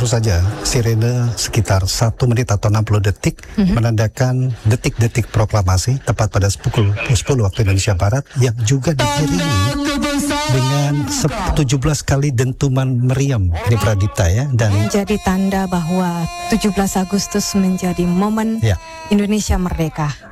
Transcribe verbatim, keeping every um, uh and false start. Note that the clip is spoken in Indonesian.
baru saja sirene sekitar satu menit atau enam puluh detik mm-hmm. menandakan detik-detik proklamasi tepat pada pukul sepuluh waktu Indonesia Barat, yang juga diiringi dengan tujuh belas kali dentuman meriam di Pradipta ya, dan menjadi tanda bahwa tujuh belas Agustus menjadi momen ya. Indonesia merdeka.